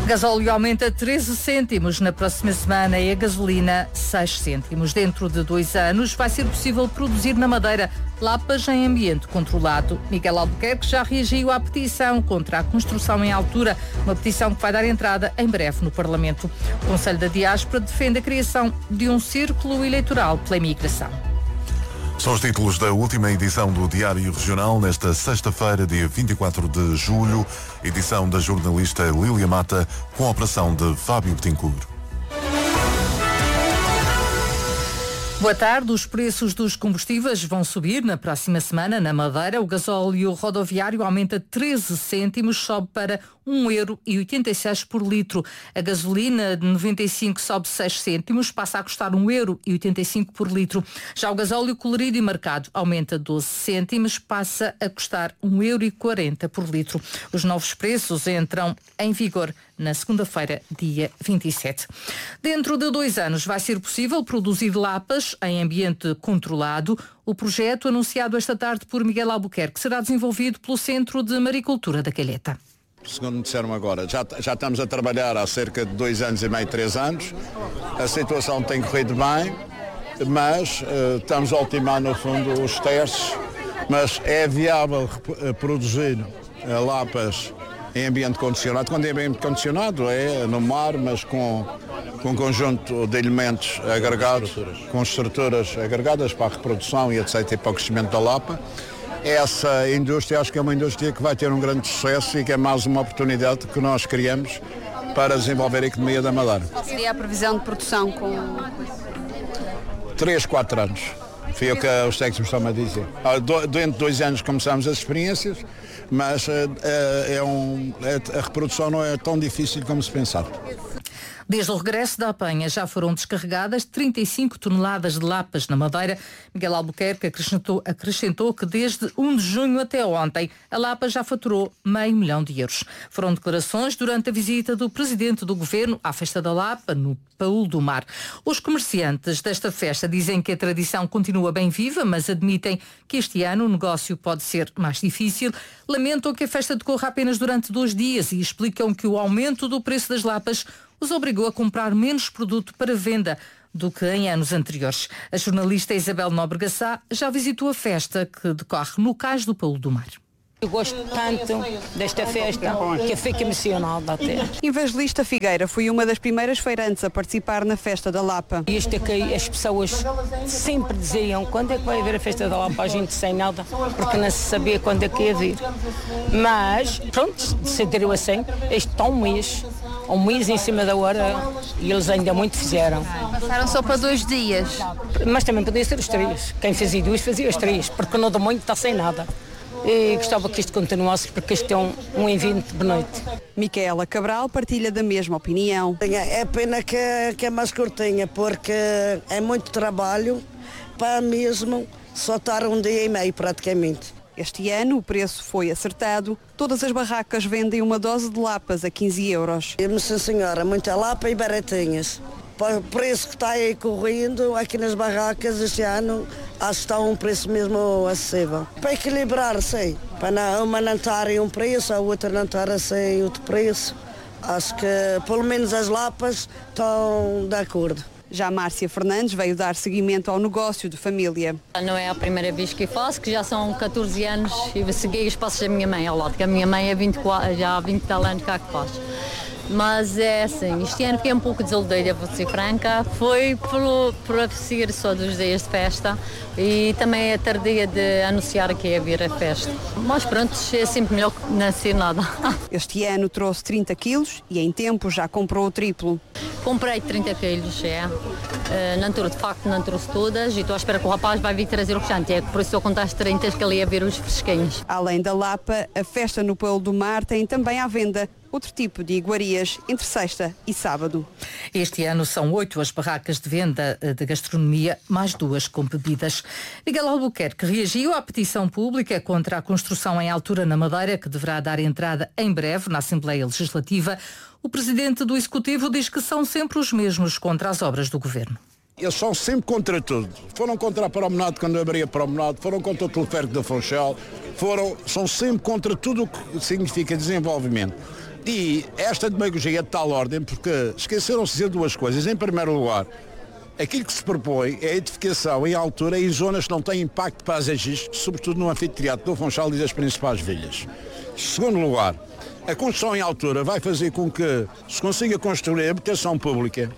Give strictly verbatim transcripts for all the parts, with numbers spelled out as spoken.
Gasóleo aumenta treze cêntimos na próxima semana e a gasolina seis cêntimos. Dentro de dois anos vai ser possível produzir na Madeira lapas em ambiente controlado. Miguel Albuquerque já reagiu à petição contra a construção em altura, uma petição que vai dar entrada em breve no Parlamento. O Conselho da Diáspora defende a criação de um círculo eleitoral pela imigração. São os títulos da última edição do Diário Regional, nesta sexta-feira, dia vinte e quatro de julho, edição da jornalista Lília Mata, com a operação de Fábio Betancourt. Boa tarde. Os preços dos combustíveis vão subir na próxima semana. Na Madeira, o gasóleo rodoviário aumenta treze cêntimos, sobe para um euro e oitenta e seis por litro. A gasolina de noventa e cinco sobe seis cêntimos, passa a custar um euro e oitenta e cinco por litro. Já o gasóleo colorido e marcado aumenta doze cêntimos, passa a custar um euro e quarenta por litro. Os novos preços entram em vigor na segunda-feira, dia vinte e sete. Dentro de dois anos vai ser possível produzir lapas em ambiente controlado. O projeto, anunciado esta tarde por Miguel Albuquerque, será desenvolvido pelo Centro de Maricultura da Calheta. Segundo me disseram agora, já, já estamos a trabalhar há cerca de dois anos e meio, três anos. A situação tem corrido bem, mas uh, estamos a ultimar, no fundo, os testes. Mas é viável uh, produzir uh, lapas em ambiente condicionado. Quando é ambiente condicionado é no mar, mas com, com um conjunto de elementos agregados, com estruturas agregadas para a reprodução e etcétera e para o crescimento da lapa. Essa indústria acho que é uma indústria que vai ter um grande sucesso e que é mais uma oportunidade que nós criamos para desenvolver a economia da Madeira. Qual seria a previsão de produção com... Três, quatro anos. Foi o que os técnicos estão a dizer. Dentro de dois anos começamos as experiências, mas é, é um, é, a reprodução não é tão difícil como se pensava. Desde o regresso da apanha já foram descarregadas trinta e cinco toneladas de lapas na Madeira. Miguel Albuquerque acrescentou, acrescentou que desde um de junho até ontem a Lapa já faturou meio milhão de euros. Foram declarações durante a visita do presidente do governo à Festa da Lapa, no Paúl do Mar. Os comerciantes desta festa dizem que a tradição continua bem viva, mas admitem que este ano o negócio pode ser mais difícil. Lamentam que a festa decorra apenas durante dois dias e explicam que o aumento do preço das lapas os obrigou a comprar menos produto para venda do que em anos anteriores. A jornalista Isabel Nóbrega já visitou a festa que decorre no Cais do Paúl do Mar. Eu gosto tanto desta festa que eu fico emocionada até. Evangelista Figueira foi uma das primeiras feirantes a participar na Festa da Lapa. Isto aqui as pessoas sempre diziam: quando é que vai haver a Festa da Lapa? A gente sem nada, porque não se sabia quando é que ia vir. Mas, pronto, decidiram assim, este está um mês, um mês em cima da hora, e eles ainda muito fizeram. Passaram só para dois dias. Mas também podia ser os três. Quem fazia duas, fazia os três, porque não dá muito, está sem nada. E gostava que isto continuasse, porque isto é um, um evento de noite. Micaela Cabral partilha da mesma opinião. É pena que, que é mais curtinha, porque é muito trabalho para mesmo só estar um dia e meio praticamente. Este ano o preço foi acertado. Todas as barracas vendem uma dose de lapas a quinze euros. Sim senhora, muita lapa e baratinhas. Para o preço que está aí correndo aqui nas barracas este ano, acho que está um preço mesmo acessível. Para equilibrar, sim. Para não, uma não estar em um preço, a outra não estar assim outro preço. Acho que pelo menos as lapas estão de acordo. Já Márcia Fernandes veio dar seguimento ao negócio de família. Não é a primeira vez que faço, que já são catorze anos e segui os passos da minha mãe ao lado, que a minha mãe é vinte e quatro, já há vinte e tal anos cá que faz. Mas é assim, este ano fiquei um pouco desiludida, vou ser franca. Foi por, por apetecer só dos dias de festa e também a tardia de anunciar que ia vir a festa. Mas pronto, é sempre melhor que não ser nada. Este ano trouxe trinta quilos e em tempo já comprou o triplo. Comprei trinta quilos, é. Uh, não trouxe, de facto, não trouxe todas e estou à espera que o rapaz vai vir trazer o restante. É por isso eu conto as trinta que ele ia ver os fresquinhos. Além da Lapa, a festa no Paúl do Mar tem também à venda outro tipo de iguarias entre sexta e sábado. Este ano são oito as barracas de venda de gastronomia, mais duas com bebidas. Miguel Albuquerque reagiu à petição pública contra a construção em altura na Madeira, que deverá dar entrada em breve na Assembleia Legislativa. O presidente do Executivo diz que são sempre os mesmos contra as obras do governo. Eles são sempre contra tudo. Foram contra a promenade quando abria a promenade, foram contra o teleférico da Funchal, foram, são sempre contra tudo o que significa desenvolvimento. E esta demagogia é de tal ordem porque esqueceram-se de dizer duas coisas. Em primeiro lugar, aquilo que se propõe é a edificação em altura em zonas que não têm impacto paisagístico, sobretudo no anfiteatro do Funchal e das principais vilhas. Segundo lugar, a construção em altura vai fazer com que se consiga construir a habitação pública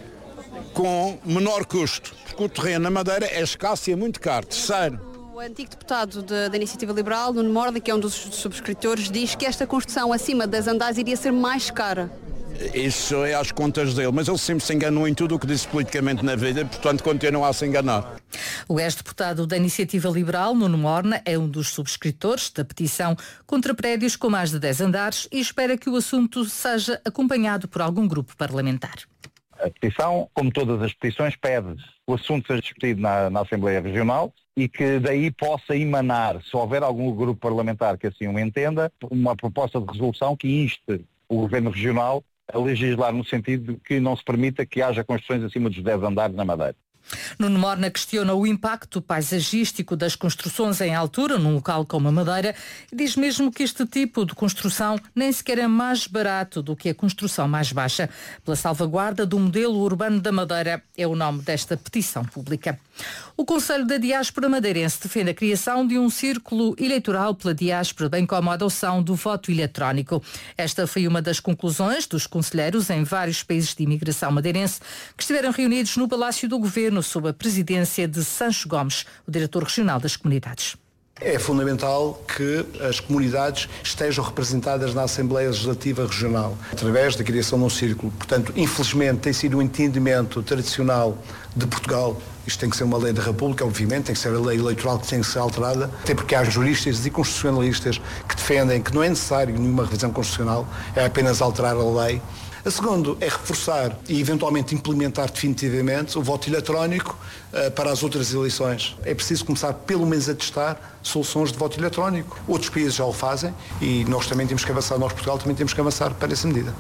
com menor custo, porque o terreno na Madeira é escasso e é muito caro. Terceiro, o antigo deputado de, da Iniciativa Liberal, Nuno Morda, que é um dos subscritores, diz que esta construção acima das andares iria ser mais cara. Isso é às contas dele, mas ele sempre se enganou em tudo o que disse politicamente na vida, portanto continua a se enganar. O ex-deputado da Iniciativa Liberal, Nuno Morna, é um dos subscritores da petição contra prédios com mais de dez andares e espera que o assunto seja acompanhado por algum grupo parlamentar. A petição, como todas as petições, pede o assunto seja discutido na, na Assembleia Regional e que daí possa emanar, se houver algum grupo parlamentar que assim o entenda, uma proposta de resolução que inste o Governo Regional a legislar no sentido de que não se permita que haja construções acima dos dez andares na Madeira. Nuno Morna questiona o impacto paisagístico das construções em altura num local como a Madeira e diz mesmo que este tipo de construção nem sequer é mais barato do que a construção mais baixa. Pela salvaguarda do modelo urbano da Madeira é o nome desta petição pública. O Conselho da Diáspora Madeirense defende a criação de um círculo eleitoral pela diáspora, bem como a adoção do voto eletrónico. Esta foi uma das conclusões dos conselheiros em vários países de imigração madeirense que estiveram reunidos no Palácio do Governo sob a presidência de Sancho Gomes, o diretor regional das comunidades. É fundamental que as comunidades estejam representadas na Assembleia Legislativa Regional, através da criação de um círculo. Portanto, infelizmente, tem sido um entendimento tradicional de Portugal. Isto tem que ser uma lei da República, obviamente, tem que ser a lei eleitoral que tem que ser alterada, até porque há juristas e constitucionalistas que defendem que não é necessário nenhuma revisão constitucional, é apenas alterar a lei. A segunda é reforçar e eventualmente implementar definitivamente o voto eletrónico uh, para as outras eleições. É preciso começar pelo menos a testar soluções de voto eletrónico. Outros países já o fazem e nós também temos que avançar, nós Portugal também temos que avançar para essa medida.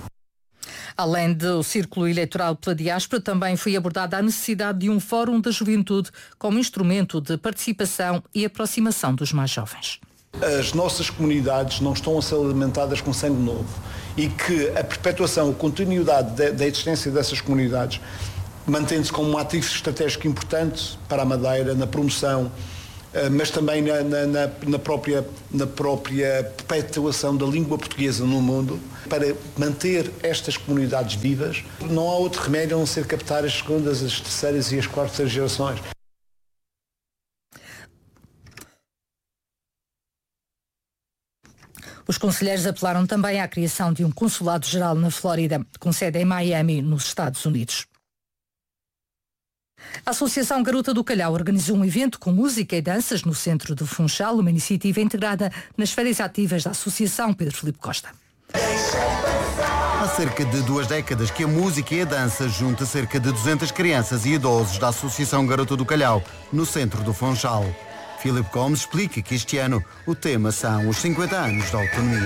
Além do círculo eleitoral pela diáspora, também foi abordada a necessidade de um fórum da juventude como instrumento de participação e aproximação dos mais jovens. As nossas comunidades não estão a ser alimentadas com sangue novo e que a perpetuação, a continuidade da, da existência dessas comunidades mantém-se como um ativo estratégico importante para a Madeira, na promoção, mas também na, na, na, na, própria, na própria perpetuação da língua portuguesa no mundo. Para manter estas comunidades vivas, não há outro remédio a não ser captar as segundas, as terceiras e as quartas gerações. Os conselheiros apelaram também à criação de um consulado-geral na Flórida, com sede em Miami, nos Estados Unidos. A Associação Garota do Calhau organizou um evento com música e danças no centro do Funchal, uma iniciativa integrada nas férias ativas da Associação Pedro Filipe Costa. Há cerca de duas décadas que a música e a dança junta cerca de duzentas crianças e idosos da Associação Garota do Calhau, no centro do Funchal. Filipe Gomes explica que este ano o tema são os cinquenta anos da autonomia.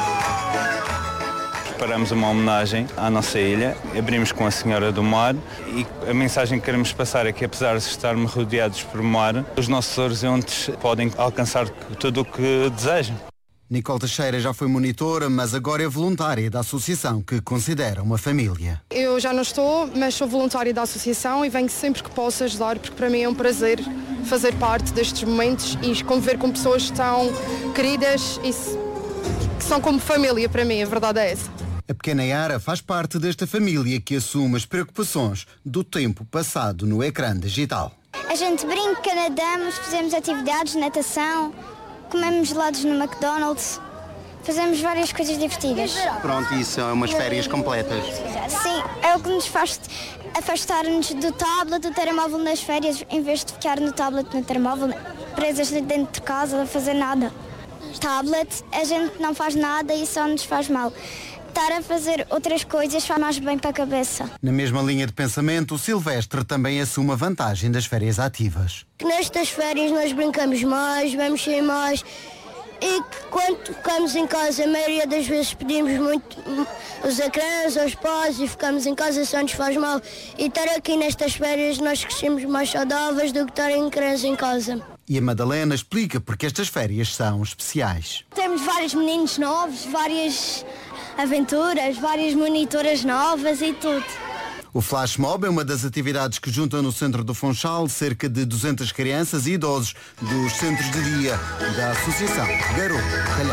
Preparamos uma homenagem à nossa ilha, abrimos com a Senhora do Mar e a mensagem que queremos passar é que, apesar de estarmos rodeados por mar, os nossos horizontes podem alcançar tudo o que desejam. Nicole Teixeira já foi monitora, mas agora é voluntária da associação que considera uma família. Eu já não estou, mas sou voluntária da associação e venho sempre que posso ajudar, porque para mim é um prazer fazer parte destes momentos e conviver com pessoas tão queridas e que são como família para mim, a verdade é essa. A pequena Yara faz parte desta família que assume as preocupações do tempo passado no ecrã digital. A gente brinca, nadamos, fazemos atividades, natação, comemos gelados no McDonald's, fazemos várias coisas divertidas. Pronto, isso é umas férias completas. Sim, é o que nos faz afastar-nos do tablet, do telemóvel nas férias, em vez de ficar no tablet, no telemóvel, presas dentro de casa a fazer nada. Tablet, a gente não faz nada e só nos faz mal. Estar a fazer outras coisas faz mais bem para a cabeça. Na mesma linha de pensamento, o Silvestre também assume a vantagem das férias ativas. Nestas férias nós brincamos mais, vamos sair mais e quando ficamos em casa, a maioria das vezes pedimos muito os ecrãs aos pais e ficamos em casa, só nos faz mal. E estar aqui nestas férias nós crescemos mais saudáveis do que estar em ecrãs em casa. E a Madalena explica porque estas férias são especiais. Temos vários meninos novos, várias aventuras, várias monitoras novas e tudo. O Flash Mob é uma das atividades que juntam no centro do Funchal cerca de duzentas crianças e idosos dos centros de dia da Associação Garoto do Calhau.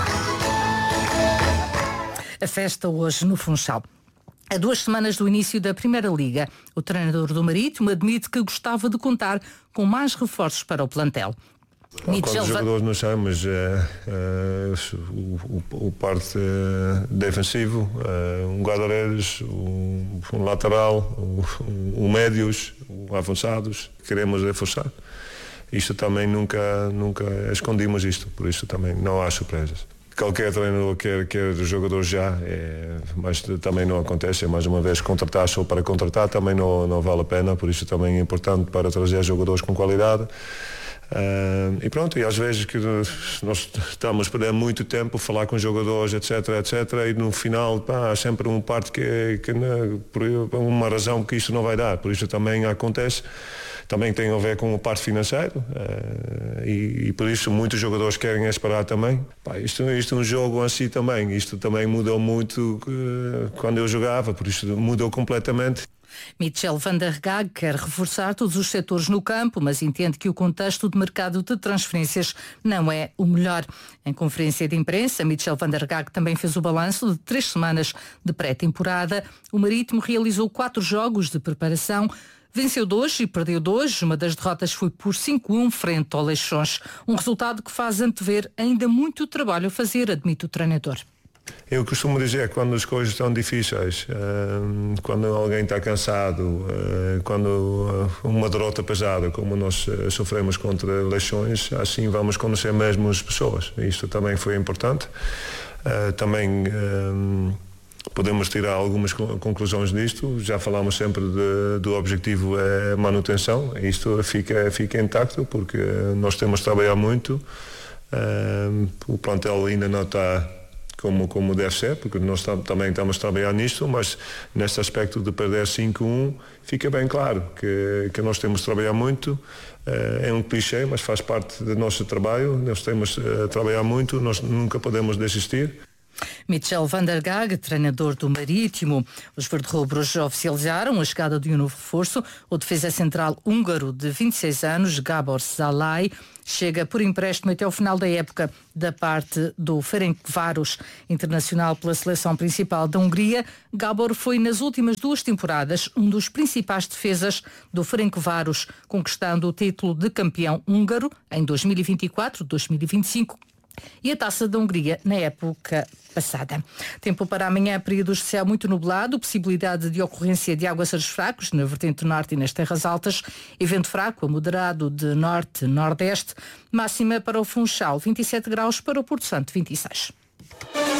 A festa hoje no Funchal. A duas semanas do início da Primeira Liga, o treinador do Marítimo admite que gostava de contar com mais reforços para o plantel. Quando os jogadores não sabem, mas uh, uh, o, o, o parte uh, defensivo, uh, um guarda-redes, um, um lateral, um, um médios, um avançados, queremos reforçar. Isto também nunca, nunca escondimos isto, por isso também não há surpresas. Qualquer treinador quer, quer jogador já, é, mas também não acontece, é mais uma vez contratar só para contratar, também não, não vale a pena, por isso também é importante para trazer jogadores com qualidade. Uh, e pronto, e às vezes que nós estamos a perder muito tempo a falar com jogadores, etc, etc, e no final pá, há sempre um parte que, que não, por uma razão que isto não vai dar, por isso também acontece. Também tem a ver com o parte financeiro uh, e, e por isso muitos jogadores querem esperar também. Pá, isto, isto é um jogo assim também, isto também mudou muito uh, quando eu jogava, por isso mudou completamente. Michel van der Gaag quer reforçar todos os setores no campo, mas entende que o contexto de mercado de transferências não é o melhor. Em conferência de imprensa, Michel van der Gaag também fez o balanço de três semanas de pré-temporada. O Marítimo realizou quatro jogos de preparação, venceu dois e perdeu dois. Uma das derrotas foi por cinco a um frente ao Leixões. Um resultado que faz antever ainda muito trabalho a fazer, admite o treinador. Eu costumo dizer que quando as coisas estão difíceis, uh, quando alguém está cansado, uh, quando uh, uma derrota pesada, como nós uh, sofremos contra Leixões, assim vamos conhecer mesmo as pessoas. Isto também foi importante. Uh, também uh, podemos tirar algumas conclusões disto. Já falamos sempre de, do objetivo é manutenção. Isto fica, fica intacto porque nós temos de trabalhar muito. Uh, o plantel ainda não está Como, como deve ser, porque nós tam, também estamos a trabalhar nisto, mas neste aspecto de perder cinco a um, fica bem claro que, que nós temos de trabalhar muito. Uh, é um clichê, mas faz parte do nosso trabalho. Nós temos de uh, trabalhar muito, nós nunca podemos desistir. Michel van der Gaag, treinador do Marítimo. Os verde-rubros oficializaram a chegada de um novo reforço. O defesa central húngaro de vinte e seis anos, Gábor Szalai, chega por empréstimo até ao final da época da parte do Ferencváros. Internacional pela seleção principal da Hungria, Gábor foi nas últimas duas temporadas um dos principais defesas do Ferencváros, conquistando o título de campeão húngaro em dois mil e vinte e quatro, dois mil e vinte e cinco e a Taça da Hungria na época passada. Tempo para amanhã, períodos de céu muito nublado, possibilidade de ocorrência de aguaceiros fracos na vertente norte e nas terras altas, e vento fraco a moderado de norte-nordeste, máxima para o Funchal vinte e sete graus, para o Porto Santo vinte e seis.